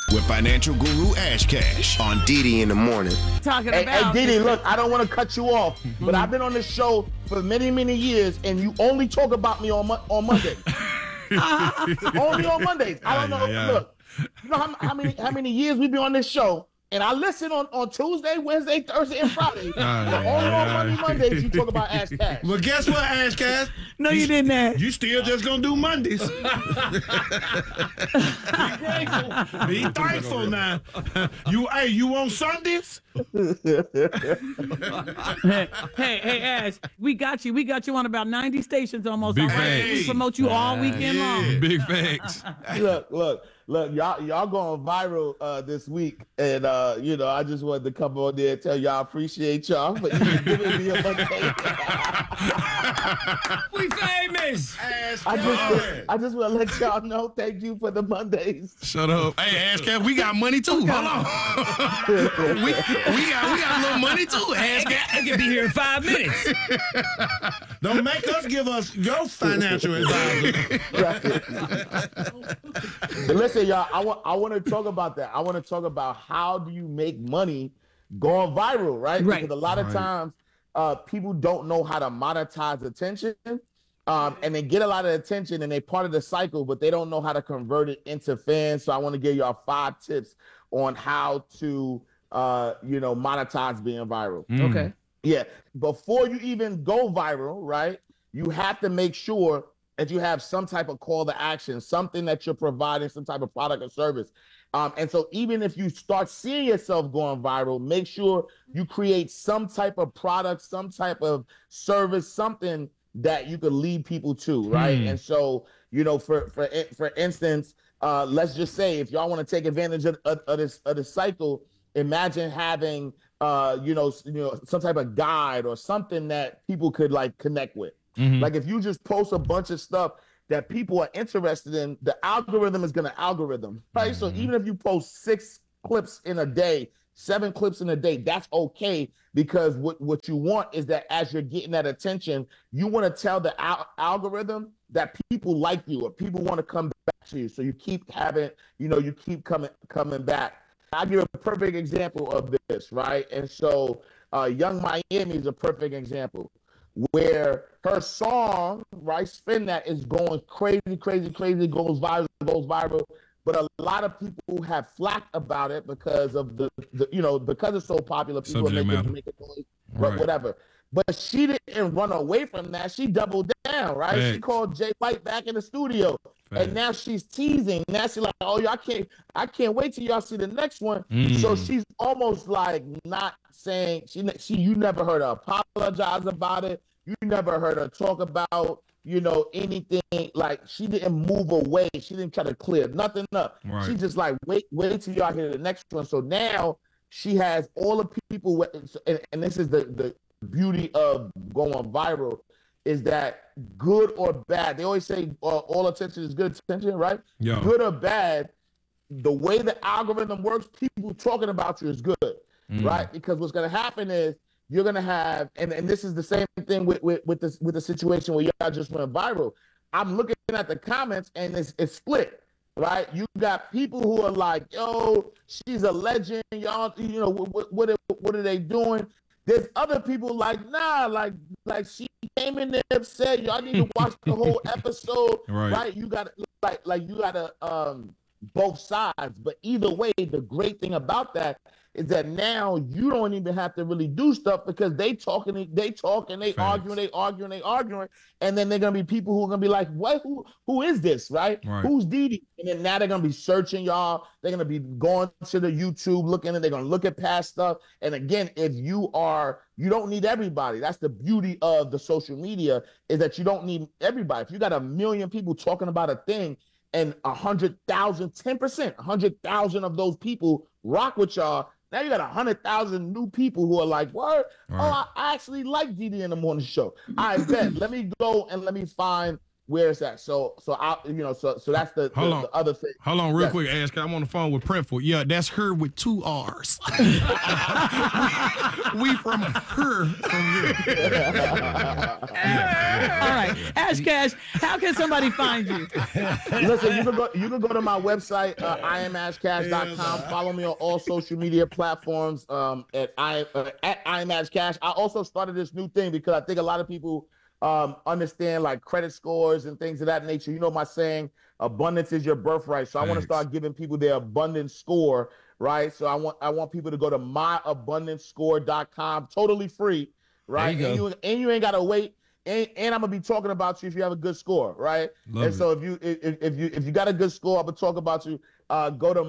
with financial guru Ash Cash on Didi in the morning. Talking Hey, about Didi, look, I don't want to cut you off, but I've been on this show for many, many years, and you only talk about me on Monday. Only on Mondays. I don't know. Look, you know how many years we've been on this show, and I listen on Tuesday, Wednesday, Thursday, and Friday. But only on Mondays you talk about Ash Cash. Well, guess what, Ash Cash? No, you didn't, Ash. You still just gonna do Mondays. Be thankful now. You on Sundays? Hey, Ash, we got you. We got you on about 90 stations almost. Big already. We facts. promote you all weekend long. Big facts. Look, y'all going viral this week, and I just wanted to come on there and tell y'all I appreciate y'all for even giving me a Monday. We famous. I just want to let y'all know, thank you for the Mondays. Shut up. Hey, Ash Cash, we got money too. Hold on. we got a little money too, Ash Cash. I can be here in 5 minutes. Don't make us give us your financial advisor. But listen, y'all, I want to talk about that. I want to talk about how do you make money going viral, right? Because a lot of times people don't know how to monetize attention, and they get a lot of attention and they part of the cycle, but they don't know how to convert it into fans. So I want to give y'all 5 tips on how to, monetize being viral. Okay. Yeah. Before you even go viral, right, you have to make sure that you have some type of call to action, something that you're providing, some type of product or service. And so even if you start seeing yourself going viral, make sure you create some type of product, some type of service, something that you could lead people to, right? And so, for instance, let's just say if y'all want to take advantage of this cycle, imagine having some type of guide or something that people could like connect with. Like if you just post a bunch of stuff that people are interested in, the algorithm is going to algorithm, right? So even if you post 6 clips in a day, 7 clips in a day, that's okay, because what you want is that as you're getting that attention, you want to tell the algorithm that people like you or people want to come back to you. So you keep having, you keep coming back. I'll give a perfect example of this, right? And so Young Miami is a perfect example where her song, right, Spin That, is going crazy, goes viral. But a lot of people have flack about it because of because it's so popular, people are making noise, but whatever. But she didn't run away from that. She doubled down, right? Thanks. She called Jay White back in the studio. And now she's teasing. Now she's like, "Oh, I can't wait till y'all see the next one." So she's almost like not saying you never heard her apologize about it. You never heard her talk about anything. Like she didn't move away. She didn't try to clear nothing up. Right. She just like wait till y'all hear the next one. So now she has all the people, and this is the beauty of going viral, is that good or bad, they always say all attention is good attention, right? Yeah. Good or bad, the way the algorithm works, people talking about you is good, right? Because what's going to happen is you're going to have, and this is the same thing with the situation where y'all just went viral. I'm looking at the comments and it's split, right? You got people who are like, "Yo, she's a legend, y'all, what are they doing?" There's other people like, "Nah, like she came in there upset. Y'all need to watch the whole episode." Right? You got you got to both sides. But either way, the great thing about that is that now you don't even have to really do stuff because they talk, and they arguing, and then they're gonna be people who are gonna be like, "What? Who is this? Right? Who's Didi?" And then now they're gonna be searching y'all. They're gonna be going to the YouTube, looking, and they're gonna look at past stuff. And again, if you don't need everybody. That's the beauty of the social media, is that you don't need everybody. If you got 1 million people talking about a thing, and 100,000, 10%, 100,000 of those people rock with y'all. Now you got 100,000 new people who are like, "What? Oh, I actually like Didi in the Morning Show. I bet. Let me go and let me find where is that? So I, so that's the other thing. Hold on, real Yes. quick, Ash, 'cause I'm on the phone with Printful. Yeah, that's her with 2 R's. we from her from here. All right, Ash Cash, how can somebody find you? Listen, you can go to my website, IamAshCash.com. Follow me on all social media platforms at IamAshCash. I also started this new thing because I think a lot of people understand like credit scores and things of that nature. You know my saying, abundance is your birthright. So I want to start giving people their abundance score, right? So I want people to go to myabundancescore.com, totally free, right? There you And you ain't gotta wait. And I'm gonna be talking about you if you have a good score, right? So if you got a good score, I'm gonna talk about you. Go to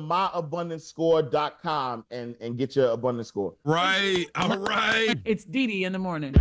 myabundancescore.com and get your abundance score. Right. All right. It's Dee Dee in the morning.